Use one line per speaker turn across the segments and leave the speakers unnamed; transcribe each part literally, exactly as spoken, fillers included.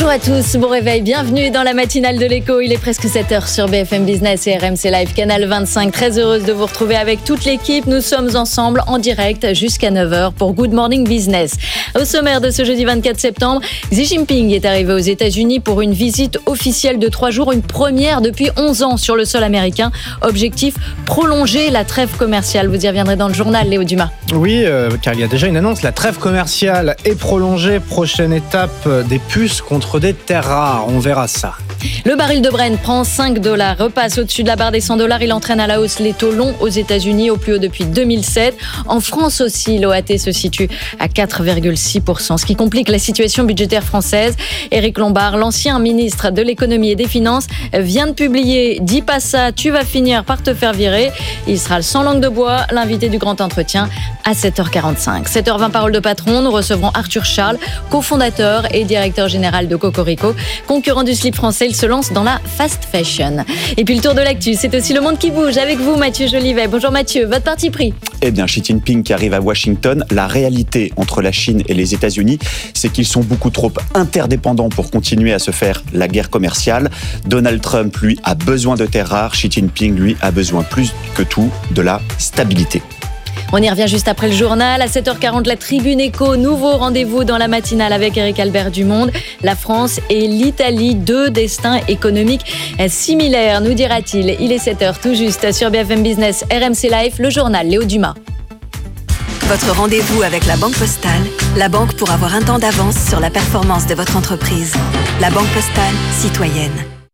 Bonjour à tous, bon réveil, bienvenue dans la matinale de l'écho. Il est presque sept heures sur B F M Business et R M C Live, canal vingt-cinq. Très heureuse de vous retrouver avec toute l'équipe. Nous sommes ensemble en direct jusqu'à neuf heures pour Good Morning Business. Au sommaire de ce jeudi vingt-quatre septembre, Xi Jinping est arrivé aux États-Unis pour une visite officielle de trois jours, une première depuis onze ans sur le sol américain. Objectif, prolonger la trêve commerciale. Vous y reviendrez dans le journal, Léo Dumas.
Oui, euh, car il y a déjà une annonce, la trêve commerciale est prolongée. Prochaine étape, euh, des puces contre des terres rares. On verra ça.
Le baril de Brent prend cinq dollars, repasse au-dessus de la barre des cent dollars. Il entraîne à la hausse les taux longs aux États-Unis au plus haut depuis deux mille sept. En France aussi, l'O A T se situe à quatre virgule six pour cent, ce qui complique la situation budgétaire française. Éric Lombard, l'ancien ministre de l'économie et des finances, vient de publier « Dis pas ça, tu vas finir par te faire virer ». Il sera sans langue de bois, l'invité du grand entretien à sept heures quarante-cinq. sept heures vingt, parole de patron, nous recevrons Arthur Charles, cofondateur et directeur général de Cocorico. Concurrent du slip français, il se lance dans la fast fashion. Et puis le tour de l'actu, c'est aussi le monde qui bouge. Avec vous, Mathieu Jolivet. Bonjour Mathieu, votre parti pris?
Eh bien, Xi Jinping qui arrive à Washington, la réalité entre la Chine et les États-Unis, c'est qu'ils sont beaucoup trop interdépendants pour continuer à se faire la guerre commerciale. Donald Trump, lui, a besoin de terres rares. Xi Jinping, lui, a besoin plus que tout de la stabilité.
On y revient juste après le journal. À sept heures quarante, la Tribune Écho. Nouveau rendez-vous dans la matinale avec Éric Albert du Monde. La France et l'Italie, deux destins économiques similaires, nous dira-t-il. Il est sept heures tout juste sur B F M Business, R M C Live, le journal Léo Dumas.
Votre rendez-vous avec la Banque Postale. La banque pour avoir un temps d'avance sur la performance de votre entreprise. La Banque Postale, citoyenne.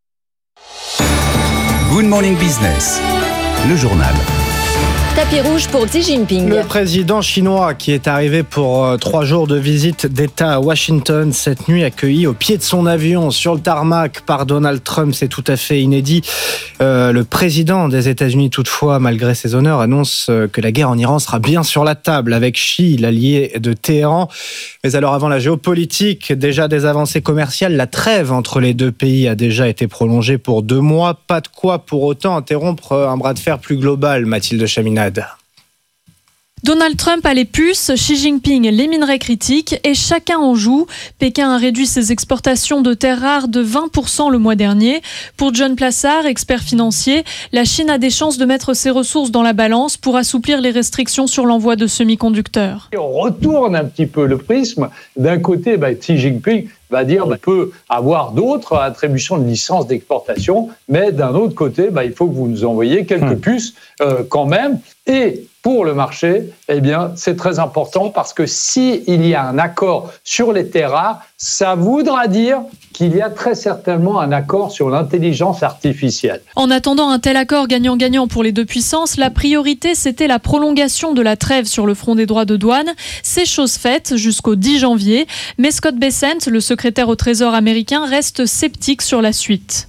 Good Morning Business, le journal.
Tapis rouge pour Xi Jinping.
Le président chinois qui est arrivé pour euh, trois jours de visite d'État à Washington cette nuit, accueilli au pied de son avion sur le tarmac par Donald Trump, c'est tout à fait inédit. Euh, le président des États-Unis, toutefois, malgré ses honneurs, annonce euh, que la guerre en Iran sera bien sur la table avec Xi, l'allié de Téhéran. Mais alors avant la géopolitique, déjà des avancées commerciales, la trêve entre les deux pays a déjà été prolongée pour deux mois. Pas de quoi pour autant interrompre un bras de fer plus global, Mathilde Chaminade.
Donald Trump a les puces, Xi Jinping les minerais critiques et chacun en joue. Pékin a réduit ses exportations de terres rares de vingt pour cent le mois dernier. Pour John Plassard, expert financier, la Chine a des chances de mettre ses ressources dans la balance pour assouplir les restrictions sur l'envoi de semi-conducteurs.
On retourne un petit peu le prisme. D'un côté, bah, Xi Jinping va dire qu'on peut avoir d'autres attributions de licences d'exportation, mais d'un autre côté, bah, il faut que vous nous envoyiez quelques hum. puces euh, quand même. Et pour le marché, eh bien, c'est très important parce que s'il y a un accord sur les terres rares, ça voudra dire qu'il y a très certainement un accord sur l'intelligence artificielle.
En attendant un tel accord gagnant-gagnant pour les deux puissances, la priorité, c'était la prolongation de la trêve sur le front des droits de douane. C'est chose faite jusqu'au dix janvier. Mais Scott Bessent, le secrétaire au Trésor américain, reste sceptique sur la suite.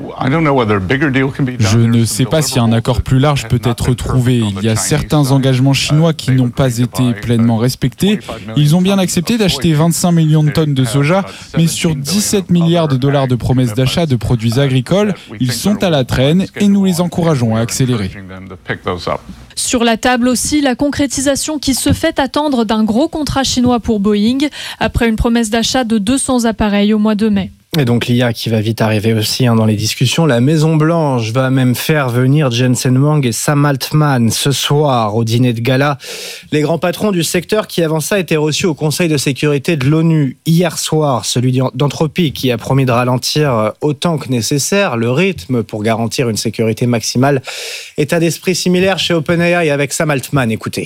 Je ne sais pas si un accord plus large peut être trouvé. Il y a certains engagements chinois qui n'ont pas été pleinement respectés. Ils ont bien accepté d'acheter vingt-cinq millions de tonnes de soja, mais sur dix-sept milliards de dollars de promesses d'achat de produits agricoles, ils sont à la traîne et nous les encourageons à accélérer.
Sur la table aussi, la concrétisation qui se fait attendre d'un gros contrat chinois pour Boeing, après une promesse d'achat de deux cents appareils au mois de mai.
Et donc l'I A qui va vite arriver aussi hein, dans les discussions. La Maison-Blanche va même faire venir Jensen Huang et Sam Altman ce soir au dîner de gala. Les grands patrons du secteur qui avant ça étaient reçus au Conseil de sécurité de l'ONU hier soir. Celui d'Anthropic qui a promis de ralentir autant que nécessaire le rythme pour garantir une sécurité maximale. État d'esprit similaire chez OpenAI avec Sam Altman. Écoutez.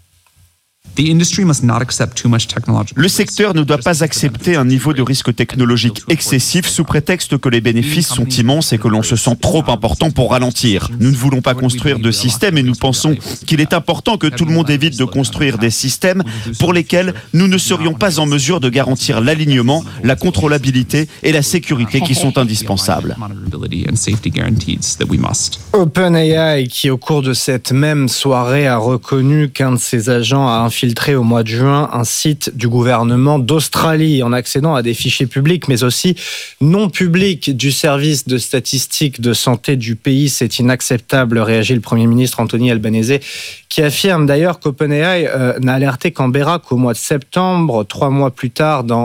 Le secteur ne doit pas accepter un niveau de risque technologique excessif sous prétexte que les bénéfices sont immenses et que l'on se sent trop important pour ralentir. Nous ne voulons pas construire de système et nous pensons qu'il est important que tout le monde évite de construire des systèmes pour lesquels nous ne serions pas en mesure de garantir l'alignement, la contrôlabilité et la sécurité qui sont indispensables.
OpenAI qui au cours de cette même soirée a reconnu qu'un de ses agents a infiltré au mois de juin un site du gouvernement d'Australie en accédant à des fichiers publics mais aussi non publics du service de statistiques de santé du pays. C'est inacceptable, réagit le Premier ministre Anthony Albanese qui affirme d'ailleurs qu'OpenAI euh, n'a alerté Canberra qu'au mois de septembre, trois mois plus tard dans